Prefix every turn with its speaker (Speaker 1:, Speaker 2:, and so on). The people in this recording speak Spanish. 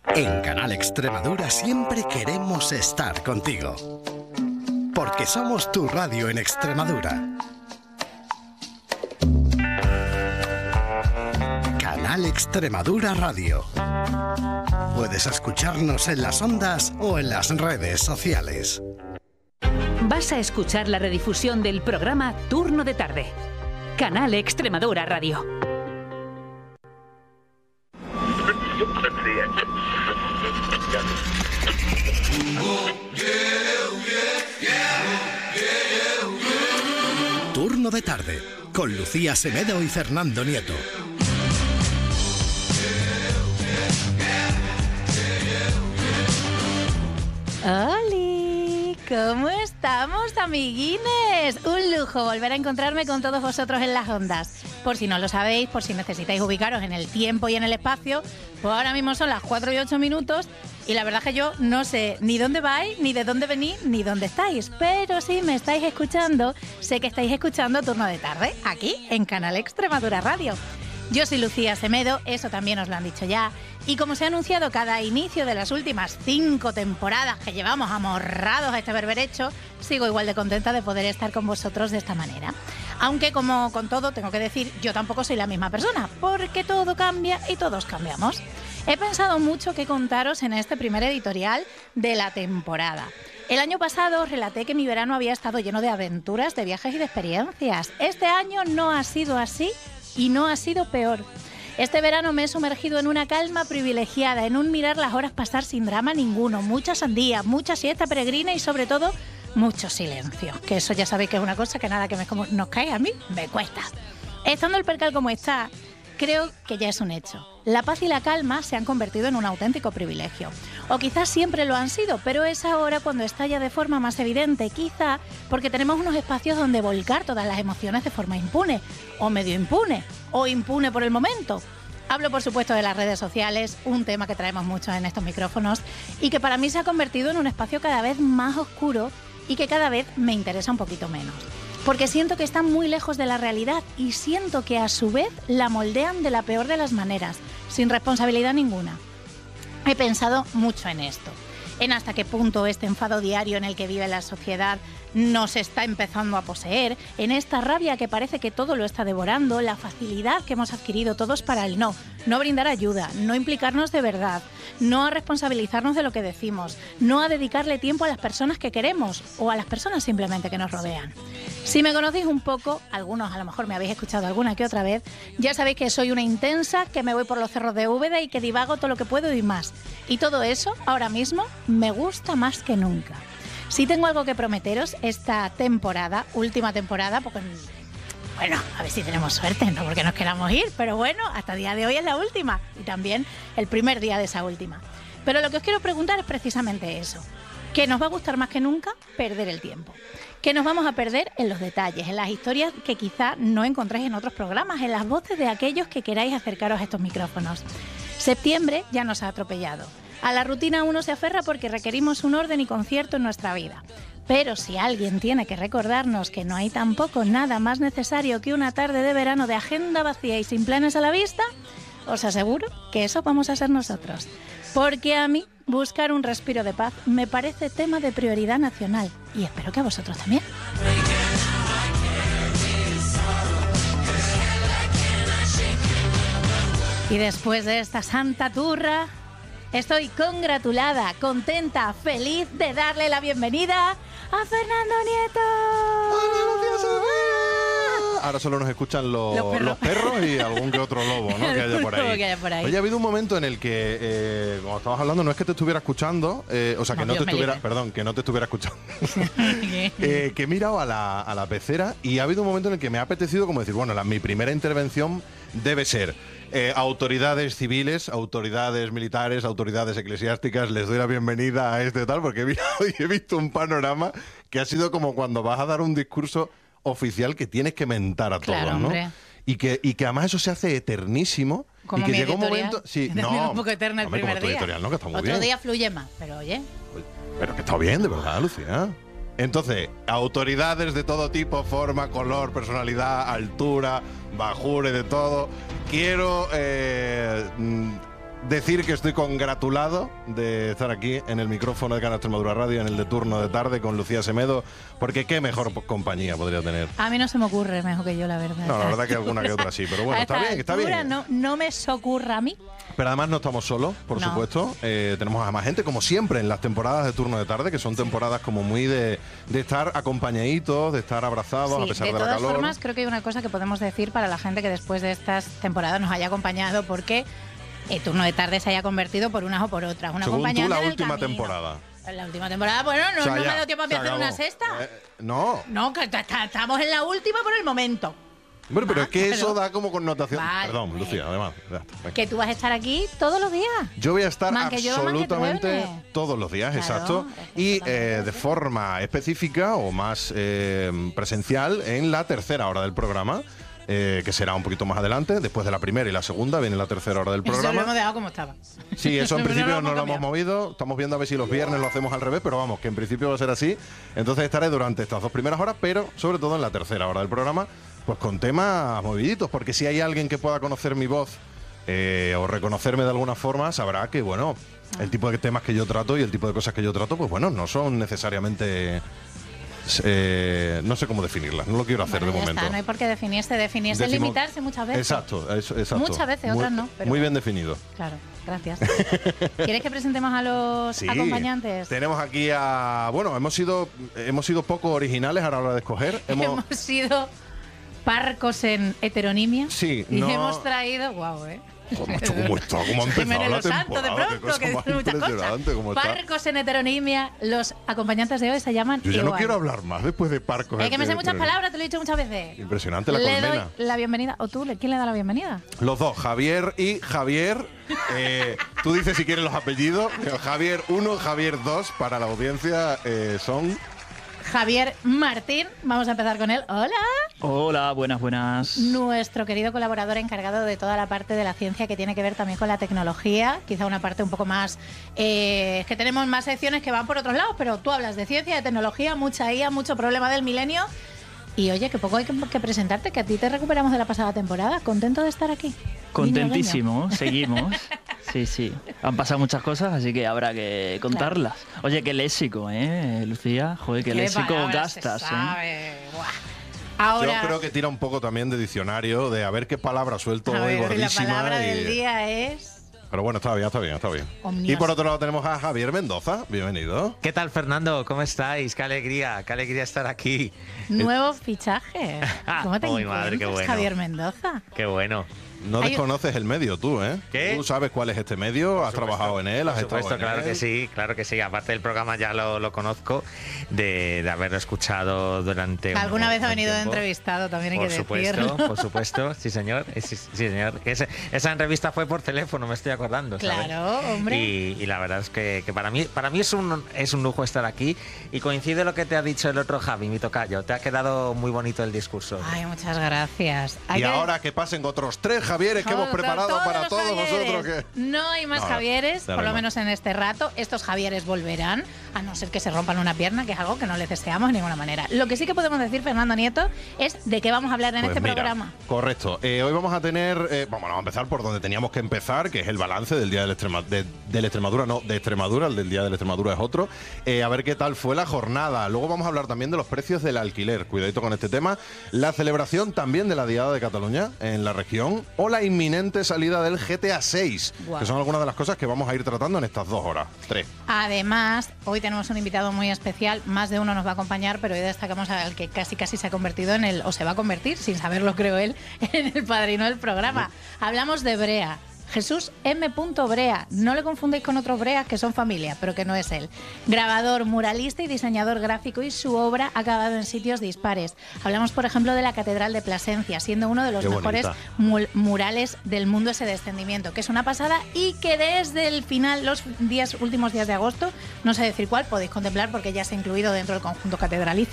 Speaker 1: En Canal Extremadura siempre queremos estar contigo, porque somos tu radio en Extremadura. Canal Extremadura Radio. Puedes escucharnos en las ondas o en las redes sociales.
Speaker 2: Vas a escuchar la redifusión del programa Turno de Tarde. Canal Extremadura Radio.
Speaker 1: Turno de Tarde, con Lucía Semedo y Fernando Nieto.
Speaker 3: ¡Holi! ¿Cómo estamos, amiguines? Un lujo volver a encontrarme con todos vosotros en las ondas. Por si no lo sabéis, por si necesitáis ubicaros en el tiempo y en el espacio, pues ahora mismo son las 4 y 8 minutos y la verdad es que yo no sé ni dónde vais, ni de dónde venís, ni dónde estáis. Pero si me estáis escuchando, sé que estáis escuchando Turno de Tarde, aquí en Canal Extremadura Radio. Yo soy Lucía Semedo, eso también os lo han dicho ya. Y como se ha anunciado cada inicio de las últimas 5 temporadas que llevamos amorrados a este berberecho, sigo igual de contenta de poder estar con vosotros de esta manera. Aunque, como con todo, tengo que decir, yo tampoco soy la misma persona, porque todo cambia y todos cambiamos. He pensado mucho qué contaros en este primer editorial de la temporada. El año pasado os relaté que mi verano había estado lleno de aventuras, de viajes y de experiencias. Este año no ha sido así y no ha sido peor. Este verano me he sumergido en una calma privilegiada, en un mirar las horas pasar sin drama ninguno, mucha sandía, mucha siesta peregrina y sobre todo mucho silencio, que eso ya sabéis que es una cosa que nada que nos cae a mí me cuesta. Estando el percal como está, creo que ya es un hecho. La paz y la calma se han convertido en un auténtico privilegio. O quizás siempre lo han sido, pero es ahora cuando estalla de forma más evidente, quizá porque tenemos unos espacios donde volcar todas las emociones de forma impune, o medio impune, o impune por el momento. Hablo, por supuesto, de las redes sociales, un tema que traemos mucho en estos micrófonos y que para mí se ha convertido en un espacio cada vez más oscuro y que cada vez me interesa un poquito menos. Porque siento que están muy lejos de la realidad y siento que a su vez la moldean de la peor de las maneras, sin responsabilidad ninguna. He pensado mucho en esto, en hasta qué punto este enfado diario en el que vive la sociedad nos está empezando a poseer, en esta rabia que parece que todo lo está devorando, la facilidad que hemos adquirido todos para el no brindar ayuda, no implicarnos de verdad, no a responsabilizarnos de lo que decimos, no a dedicarle tiempo a las personas que queremos o a las personas simplemente que nos rodean. Si me conocéis un poco, algunos a lo mejor me habéis escuchado alguna que otra vez, ya sabéis que soy una intensa, que me voy por los cerros de Úbeda y que divago todo lo que puedo y más. Y todo eso, ahora mismo, me gusta más que nunca. Si tengo algo que prometeros esta temporada, última temporada, porque, bueno, a ver si tenemos suerte, no porque nos queramos ir, pero bueno, hasta el día de hoy es la última y también el primer día de esa última. Pero lo que os quiero preguntar es precisamente eso, que nos va a gustar más que nunca perder el tiempo, que nos vamos a perder en los detalles, en las historias que quizá no encontréis en otros programas, en las voces de aquellos que queráis acercaros a estos micrófonos. Septiembre ya nos ha atropellado. A la rutina uno se aferra porque requerimos un orden y concierto en nuestra vida. Pero si alguien tiene que recordarnos que no hay tampoco nada más necesario que una tarde de verano de agenda vacía y sin planes a la vista, os aseguro que eso vamos a ser nosotros. Porque a mí buscar un respiro de paz me parece tema de prioridad nacional y espero que a vosotros también. Y después de esta santa turra, estoy congratulada, contenta, feliz de darle la bienvenida a Fernando Nieto.
Speaker 4: Ahora solo nos escuchan los perros y algún que otro lobo, ¿no? que haya por ahí. Oye, ha habido un momento en el que, como estabas hablando, no es que te estuviera escuchando, o sea, que no te estuviera, perdón, que no te estuviera escuchando, que he mirado a la pecera y ha habido un momento en el que me ha apetecido como decir, bueno, mi primera intervención debe ser autoridades civiles, autoridades militares, autoridades eclesiásticas, les doy la bienvenida a este tal, porque he mirado y he visto un panorama que ha sido como cuando vas a dar un discurso oficial que tienes que mentar a todos, ¿no? Y que además eso se hace eternísimo.
Speaker 3: Como
Speaker 4: y que
Speaker 3: llegó
Speaker 4: un momento...
Speaker 3: Sí, no, un poco eterna el primer día.
Speaker 4: Editorial, ¿no? Que está muy
Speaker 3: Otro
Speaker 4: bien.
Speaker 3: día fluye más, pero oye.
Speaker 4: Pero que está bien, de verdad, Lucía. Entonces, autoridades de todo tipo, forma, color, personalidad, altura, bajure, de todo. Quiero decir que estoy congratulado de estar aquí en el micrófono de Canal Extremadura Radio, en el de turno de tarde con Lucía Semedo, porque qué mejor compañía podría tener.
Speaker 3: A mí no se me ocurre mejor que yo, la verdad.
Speaker 4: No, la verdad que alguna que otra sí, pero bueno, está bien.
Speaker 3: No me ocurra a mí.
Speaker 4: Pero además no estamos solos, por supuesto. Tenemos a más gente, como siempre, en las temporadas de turno de tarde, que son temporadas como muy de estar acompañaditos, de estar abrazados a pesar de la calor.
Speaker 3: De todas formas, creo que hay una cosa que podemos decir para la gente que después de estas temporadas nos haya acompañado, porque el turno de tarde se haya convertido por unas o por otras. Una
Speaker 4: Según
Speaker 3: acompañante
Speaker 4: tú, la
Speaker 3: en el
Speaker 4: última
Speaker 3: camino.
Speaker 4: temporada.
Speaker 3: En la última temporada, bueno, no, o sea, no me ha dado tiempo a hacer una sexta.
Speaker 4: No.
Speaker 3: No, que estamos en la última por el momento.
Speaker 4: Bueno, pero es que eso da como connotación. Vale, perdón, Lucía, además.
Speaker 3: Que tú vas a estar aquí todos los días.
Speaker 4: Yo voy a estar absolutamente todos los días, claro, exacto. Y de forma específica o más presencial en la tercera hora del programa. Que será un poquito más adelante, después de la primera y la segunda viene la tercera hora del programa.
Speaker 3: Eso lo hemos dejado como estaba.
Speaker 4: Sí, eso en principio no lo hemos movido. Estamos viendo a ver si los viernes lo hacemos al revés, pero vamos, que en principio va a ser así. Entonces estaré durante estas 2 primeras horas, pero sobre todo en la tercera hora del programa, pues con temas moviditos, porque si hay alguien que pueda conocer mi voz o reconocerme de alguna forma, sabrá que, bueno, el tipo de temas que yo trato y el tipo de cosas que yo trato, pues bueno, no son necesariamente... no sé cómo definirlas, no lo quiero hacer de momento.
Speaker 3: No hay por qué definirse limitarse muchas veces.
Speaker 4: Exacto.
Speaker 3: Muchas veces, otras no.
Speaker 4: Pero muy bien definido.
Speaker 3: Claro, gracias. ¿Quieres que presentemos a los acompañantes?
Speaker 4: Tenemos aquí bueno, hemos sido poco originales a la hora de escoger.
Speaker 3: Hemos sido parcos en heteronimia.
Speaker 4: Sí.
Speaker 3: Y hemos traído... Guau,
Speaker 4: Macho, ¿cómo está? ¿Cómo ha empezado la temporada?
Speaker 3: De pronto, que es muchas cosas. Parcos en heteronimia. Los acompañantes de hoy se llaman
Speaker 4: Yo ya
Speaker 3: igual.
Speaker 4: No quiero hablar más después de parcos.
Speaker 3: Es que me sé muchas palabras, te lo he dicho muchas veces.
Speaker 4: Impresionante la colmena.
Speaker 3: Le doy la bienvenida. ¿O tú? ¿Quién le da la bienvenida?
Speaker 4: Los dos, Javier y Javier. Tú dices si quieres los apellidos. Javier 1, Javier 2, para la audiencia son...
Speaker 3: Javier Martín, vamos a empezar con él. Hola.
Speaker 5: Hola, buenas.
Speaker 3: Nuestro querido colaborador encargado de toda la parte de la ciencia que tiene que ver también con la tecnología, quizá una parte un poco más... es que tenemos más secciones que van por otros lados, pero tú hablas de ciencia, de tecnología, mucha IA, mucho problema del milenio. Y oye, que poco hay que presentarte, que a ti te recuperamos de la pasada temporada. ¿Contento de estar aquí?
Speaker 5: Contentísimo, guiño. Seguimos. Sí. Han pasado muchas cosas, así que habrá que contarlas. Claro. Oye, qué léxico, Lucía? Joder, qué léxico gastas,
Speaker 3: Ahora,
Speaker 4: yo creo que tira un poco también de diccionario, de a ver qué palabra suelto hoy, gordísima.
Speaker 3: La palabra del día es...
Speaker 4: Pero bueno, está bien.
Speaker 3: Omnios.
Speaker 4: Y por otro lado tenemos a Javier Mendoza. Bienvenido.
Speaker 6: ¿Qué tal, Fernando? ¿Cómo estáis? Qué alegría estar aquí.
Speaker 3: Nuevo fichaje. ¿Cómo te encuentras,
Speaker 6: madre, qué bueno.
Speaker 3: Javier Mendoza?
Speaker 6: Qué bueno.
Speaker 4: No desconoces el medio tú, ¿eh?
Speaker 6: ¿Qué?
Speaker 4: Tú sabes cuál es este medio, has trabajado en él, has estado en él.
Speaker 6: Claro que sí. Aparte del programa ya lo conozco, de haberlo escuchado durante
Speaker 3: alguna vez ha venido de entrevistado, también hay que decirlo.
Speaker 6: Por supuesto, sí señor. Sí, señor. Esa entrevista fue por teléfono, me estoy acordando, ¿sabes?
Speaker 3: Claro, hombre.
Speaker 6: Y la verdad es que para mí es un lujo estar aquí, y coincide lo que te ha dicho el otro Javi, mi tocayo. Te ha quedado muy bonito el discurso.
Speaker 3: Ay, muchas gracias.
Speaker 4: Y ahora que pasen otros 3 Javieres que hemos preparado para todos vosotros.
Speaker 3: No hay más Javieres, por lo menos en este rato. Estos Javieres volverán, a no ser que se rompan una pierna, que es algo que no les deseamos de ninguna manera. Lo que sí que podemos decir, Fernando Nieto, es de qué vamos a hablar en este programa.
Speaker 4: Correcto. Hoy vamos a tener... vamos a empezar por donde teníamos que empezar, que es el balance del Día de Extremadura. No, de Extremadura, el del Día de la Extremadura es otro. A ver qué tal fue la jornada. Luego vamos a hablar también de los precios del alquiler. Cuidadito con este tema. La celebración también de la Diada de Cataluña en la región, o la inminente salida del GTA 6, que son algunas de las cosas que vamos a ir tratando en estas 2 horas. 3.
Speaker 3: Además, hoy tenemos un invitado muy especial, más de uno nos va a acompañar, pero hoy destacamos al que casi se ha convertido o se va a convertir, sin saberlo creo él, en el padrino del programa. Hablamos de Brea. Jesús M. Brea. No le confundéis con otros Breas que son familia, pero que no es él. Grabador, muralista y diseñador gráfico, y su obra ha acabado en sitios dispares. Hablamos, por ejemplo, de la Catedral de Plasencia, siendo uno de los mejores murales del mundo, ese descendimiento, que es una pasada, y que desde el final, los últimos días de agosto, no sé decir cuál, podéis contemplar porque ya se ha incluido dentro del conjunto catedralicio.